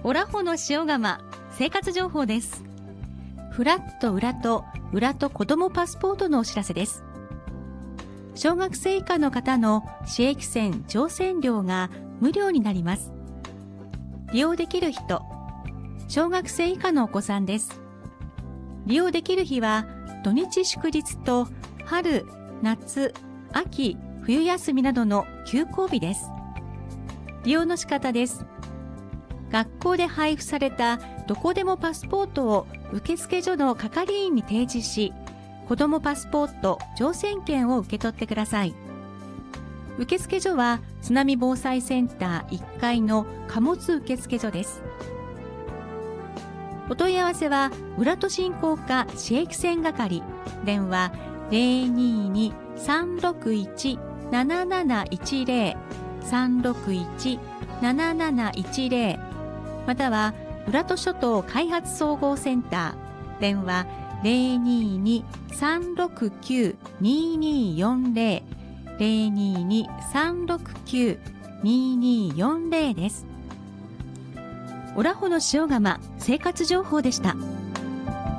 オラホの塩釜生活情報です。フラット裏と子どもパスポートのお知らせです。小学生以下の方の市駅線乗船料が無料になります。利用できる人、小学生以下のお子さんです。利用できる日は土日祝日と春、夏、秋、冬休みなどの休校日です。利用の仕方です。学校で配布されたどこでもパスポートを受付所の係員に提示し、子どもパスポート乗船券を受け取ってください。受付所は津波防災センター1階の貨物受付所です。お問い合わせは浦戸振興課市駅線係、電話 022-361-7710 361-7710、または浦戸諸島開発総合センター、電話 022-369-2240 022-369-2240 です。オラホの塩釜生活情報でした。